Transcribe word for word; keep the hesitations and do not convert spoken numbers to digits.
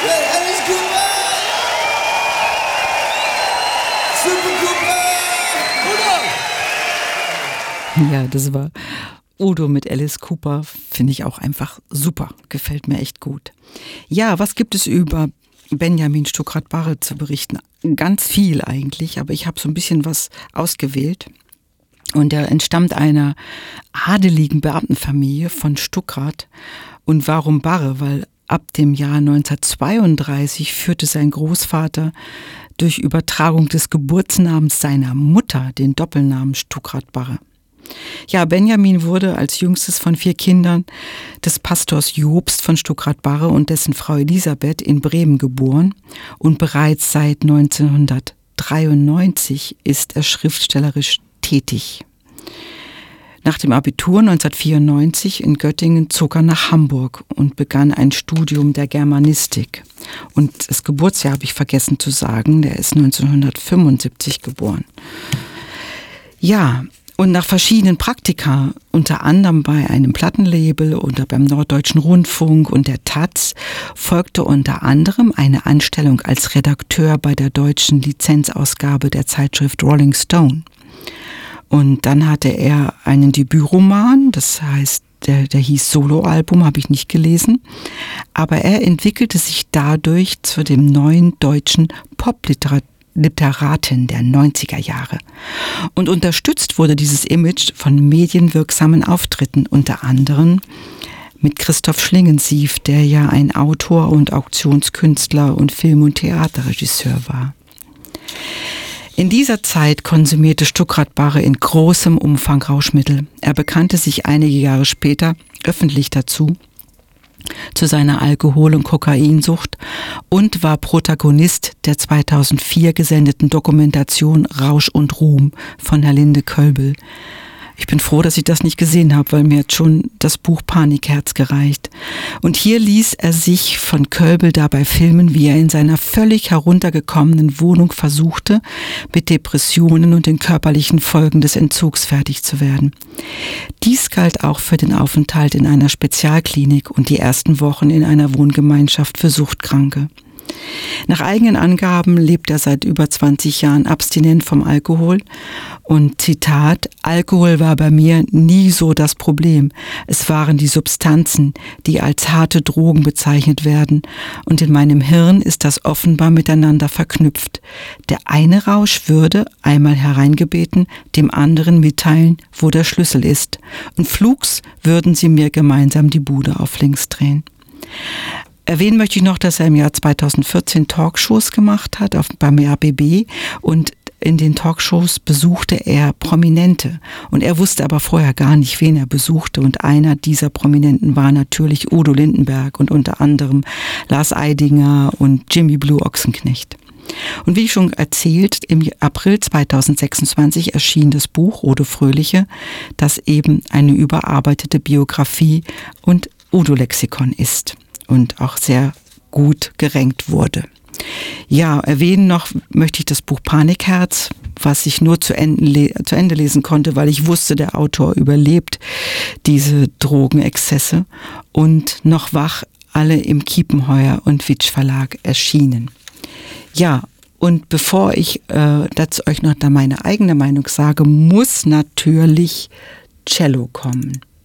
Alice Cooper! Super Cooper! Ja, das war Udo mit Alice Cooper, finde ich auch einfach super, gefällt mir echt gut. Ja, was gibt es über Benjamin Stuckrad-Barre zu berichten? Ganz viel eigentlich, aber ich habe so ein bisschen was ausgewählt. Und er entstammt einer adeligen Beamtenfamilie von Stuckrad. Und warum Barre? Weil ab dem Jahr neunzehnhundertzweiunddreißig führte sein Großvater durch Übertragung des Geburtsnamens seiner Mutter den Doppelnamen Stuckrad-Barre. Ja, Benjamin wurde als jüngstes von vier Kindern des Pastors Jobst von Stuckrad-Barre und dessen Frau Elisabeth in Bremen geboren und bereits seit neunzehnhundertdreiundneunzig ist er schriftstellerisch tätig. Nach dem Abitur neunzehnhundertvierundneunzig in Göttingen zog er nach Hamburg und begann ein Studium der Germanistik. Und das Geburtsjahr habe ich vergessen zu sagen, der ist neunzehnhundertfünfundsiebzig geboren. Ja, und nach verschiedenen Praktika, unter anderem bei einem Plattenlabel oder beim Norddeutschen Rundfunk und der taz, folgte unter anderem eine Anstellung als Redakteur bei der deutschen Lizenzausgabe der Zeitschrift Rolling Stone. Und dann hatte er einen Debütroman, das heißt, der, der hieß Soloalbum, habe ich nicht gelesen, aber er entwickelte sich dadurch zu dem neuen deutschen Popliteratur Literatin der neunziger Jahre. Und unterstützt wurde dieses Image von medienwirksamen Auftritten, unter anderem mit Christoph Schlingensief, der ja ein Autor und Auktionskünstler und Film- und Theaterregisseur war. In dieser Zeit konsumierte Stuckrad-Barre in großem Umfang Rauschmittel. Er bekannte sich einige Jahre später öffentlich dazu, zu seiner Alkohol- und Kokainsucht und war Protagonist der zweitausendvier gesendeten Dokumentation Rausch und Ruhm von Herlinde Kölbel. Ich bin froh, dass ich das nicht gesehen habe, weil mir hat schon das Buch Panikherz gereicht. Und hier ließ er sich von Kölbel dabei filmen, wie er in seiner völlig heruntergekommenen Wohnung versuchte, mit Depressionen und den körperlichen Folgen des Entzugs fertig zu werden. Dies galt auch für den Aufenthalt in einer Spezialklinik und die ersten Wochen in einer Wohngemeinschaft für Suchtkranke. Nach eigenen Angaben lebt er seit über zwanzig Jahren abstinent vom Alkohol und Zitat: Alkohol war bei mir nie so das Problem. Es waren die Substanzen, die als harte Drogen bezeichnet werden, und in meinem Hirn ist das offenbar miteinander verknüpft. Der eine Rausch würde, einmal hereingebeten, dem anderen mitteilen, wo der Schlüssel ist, und flugs würden sie mir gemeinsam die Bude auf links drehen. Erwähnen möchte ich noch, dass er im Jahr zweitausendvierzehn Talkshows gemacht hat auf, beim R B B, und in den Talkshows besuchte er Prominente. Und er wusste aber vorher gar nicht, wen er besuchte. Und einer dieser Prominenten war natürlich Udo Lindenberg und unter anderem Lars Eidinger und Jimmy Blue Ochsenknecht. Und wie schon erzählt, im April zweitausendsechsundzwanzig erschien das Buch Odo Fröhliche, das eben eine überarbeitete Biografie und Udo-Lexikon ist und auch sehr gut gerankt wurde. Ja, erwähnen noch möchte ich das Buch Panikherz, was ich nur zu Ende, le- zu Ende lesen konnte, weil ich wusste, der Autor überlebt diese Drogenexzesse, und noch wach, alle im Kiepenheuer und Witsch Verlag erschienen. Ja, und bevor ich äh, dazu euch noch da meine eigene Meinung sage, muss natürlich Cello kommen.